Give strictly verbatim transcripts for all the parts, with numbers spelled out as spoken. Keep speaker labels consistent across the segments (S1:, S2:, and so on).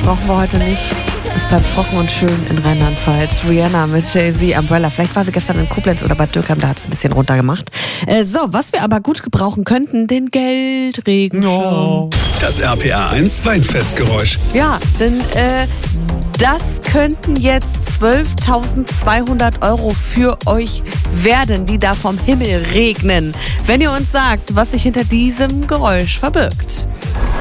S1: brauchen wir heute nicht. Es bleibt trocken und schön in Rheinland-Pfalz. Rihanna mit Jay-Z, Umbrella. Vielleicht war sie gestern in Koblenz oder Bad Dürkheim, da hat es ein bisschen runtergemacht. Äh, so, was wir aber gut gebrauchen könnten, den Geldregen.
S2: Oh.
S3: Das R P R eins Weinfestgeräusch.
S1: Ja, denn äh, das könnten jetzt zwölftausendzweihundert Euro für euch werden, die da vom Himmel regnen. Wenn ihr uns sagt, was sich hinter diesem Geräusch verbirgt.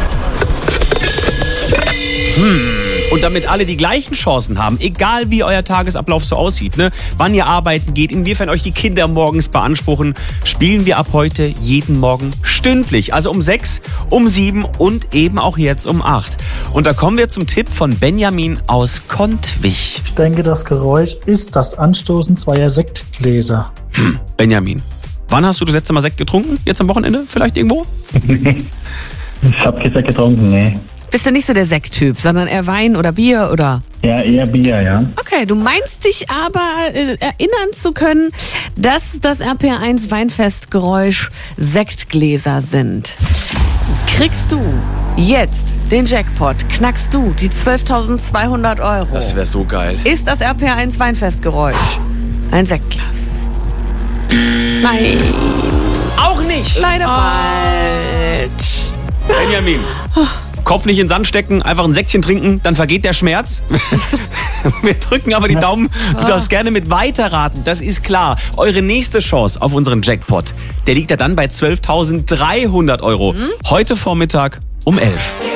S2: Hm. Und damit alle die gleichen Chancen haben, egal wie euer Tagesablauf so aussieht, ne? Wann ihr arbeiten geht, inwiefern euch die Kinder morgens beanspruchen, spielen wir ab heute jeden Morgen stündlich. Also um sechs, um sieben und eben auch jetzt um acht. Und da kommen wir zum Tipp von Benjamin aus Kontwich.
S4: Ich denke, das Geräusch ist das Anstoßen zweier Sektgläser.
S2: Hm, Benjamin, wann hast du das letzte Mal Sekt getrunken? Jetzt am Wochenende vielleicht irgendwo?
S5: Ich hab keinen Sekt getrunken, nee.
S1: Bist du nicht so der Sekttyp, sondern eher Wein oder Bier oder?
S5: Ja, eher Bier, ja.
S1: Okay, du meinst dich aber äh, erinnern zu können, dass das R P R eins Weinfestgeräusch Sektgläser sind. Kriegst du jetzt den Jackpot, knackst du die zwölftausendzweihundert Euro.
S2: Das wäre so geil.
S1: Ist das R P R eins Weinfestgeräusch ein Sektglas? Nein.
S2: Auch nicht!
S1: Leider falsch.
S2: Benjamin. Kopf nicht in den Sand stecken, einfach ein Säckchen trinken, dann vergeht der Schmerz. Wir drücken aber die Daumen. Du darfst gerne mit weiterraten, das ist klar. Eure nächste Chance auf unseren Jackpot, der liegt ja dann bei zwölftausenddreihundert Euro. Heute Vormittag um elf.